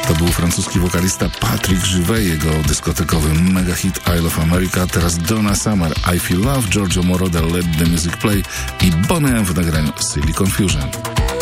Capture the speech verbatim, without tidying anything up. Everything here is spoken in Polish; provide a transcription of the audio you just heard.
To był francuski wokalista Patrick Juvet, jego dyskotekowy mega hit I Love America. Teraz Donna Summer, I Feel Love, Giorgio Moroder, Let the Music Play i Boney M w nagraniu Silly Confusion.